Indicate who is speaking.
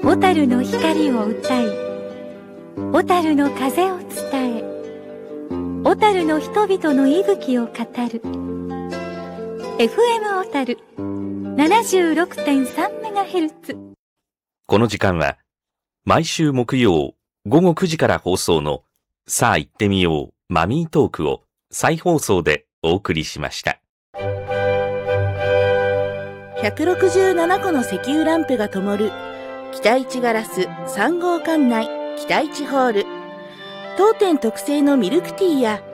Speaker 1: 小樽の光を歌い、小樽の風を伝え、小樽の人々の息吹を語る FM 小樽 76.3MHz。
Speaker 2: この時間は毎週木曜午後9時から放送のさあ行ってみようマミートークを再放送でお送りしました。
Speaker 3: 167個の石油ランプが灯る北一ガラス3号館内北一ホール。当店特製のミルクティーや